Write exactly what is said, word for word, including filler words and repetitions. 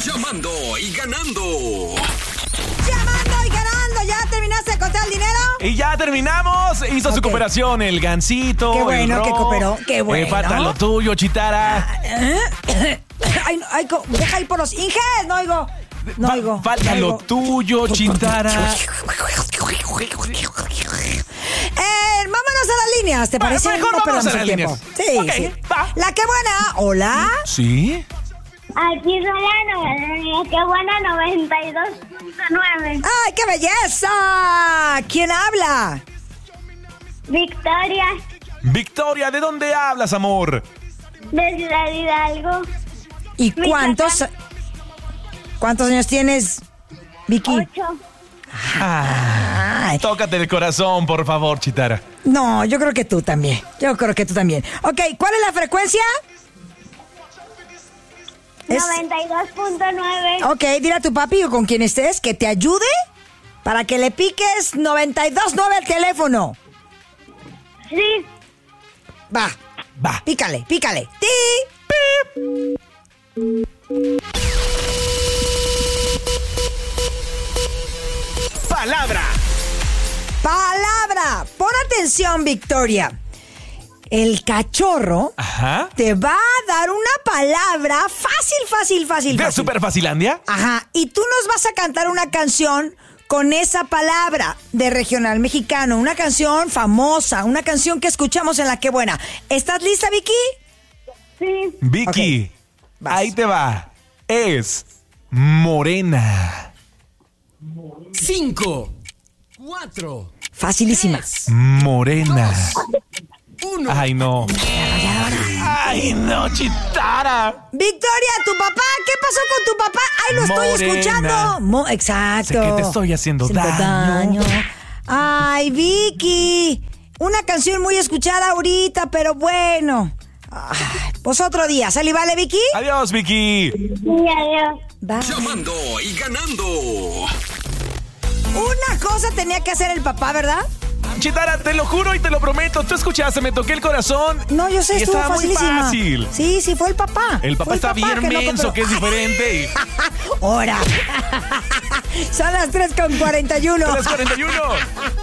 Llamando y ganando. Llamando y ganando. ¿Ya terminaste de contar el dinero? Y ya terminamos. Hizo Ok. su cooperación el Gansito. Qué bueno el que Ro. cooperó, qué bueno. Eh, falta lo tuyo, Chitara. Ay, no, ay, co- deja ir por los inges. No oigo. No Fa- oigo. falta no lo oigo. tuyo, Chitara. Eh, vámonos a las líneas, ¿te parece? mejor No vámonos perdamos a las el tiempo. líneas. Sí, Ok, sí. va. La que buena. Hola. ¿Sí? Aquí son la noventa, qué buena noventa y dos punto nueve. ¡Ay, qué belleza! ¿Quién habla? Victoria, Victoria, ¿de dónde hablas, amor? de Ciudad Hidalgo. ¿Y Mi cuántos cuántos años tienes, Vicky? Ocho. Ay, Tócate el corazón, por favor, Chitara. no, yo creo que tú también. Yo creo que tú también. Ok, ¿cuál es la frecuencia? Es- noventa y dos punto nueve. Ok, dile a tu papi o con quien estés que te ayude para que le piques noventa y dos punto nueve al teléfono. Sí, Va, Va. pícale, pícale. ¡Ti! ¡Palabra! Palabra. Pon atención, Victoria. El cachorro Ajá. te va a dar una palabra fácil, fácil, fácil, ¿De fácil. Super Facilandia? Ajá, y tú nos vas a cantar una canción con esa palabra de regional mexicano, una canción famosa, una canción que escuchamos en La Qué Buena. ¿Estás lista, Vicky? sí. Vicky, vas. ahí te va. Es morena. Cinco, cuatro, Facilísima. Morena. uno. Ay, no. Ay, no, Chitara. Victoria, tu papá, ¿qué pasó con tu papá? Ay, lo estoy Morena. escuchando. Mo- Exacto. Sé que te estoy haciendo daño. Ay, Vicky, una canción muy escuchada ahorita, pero bueno. Ay, pues otro día, ¿sale y vale, Vicky? Adiós, Vicky. Sí, adiós. Bye. Llamando y ganando. Una cosa tenía que hacer el papá, ¿verdad? Chitara, te lo juro y te lo prometo. Tú escuchaste, me toqué el corazón. No, yo sé, y estuvo estaba muy facilísima. fácil. Sí, sí, fue el papá. El papá Fue está bien que no menso, cooperó. que es diferente. y- Ahora. Son las tres con cuarenta y uno. Las cuarenta y uno.